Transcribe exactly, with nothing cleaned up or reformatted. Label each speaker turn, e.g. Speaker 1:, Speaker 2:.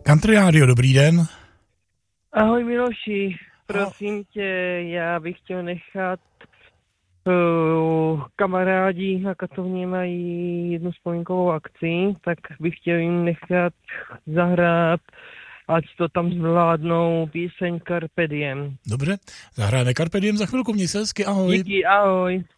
Speaker 1: Country Radio, dobrý den.
Speaker 2: Ahoj Miloši, prosím tě, já bych chtěl nechat, uh, kamarádi na Katovně mají jednu vzpomínkovou akci, tak bych chtěl jim nechat zahrát, ať to tam zvládnou, píseň Carpe Diem.
Speaker 1: Dobře, zahráme Carpe Diem za chvilku, měj se hezky, ahoj.
Speaker 2: Díky, ahoj.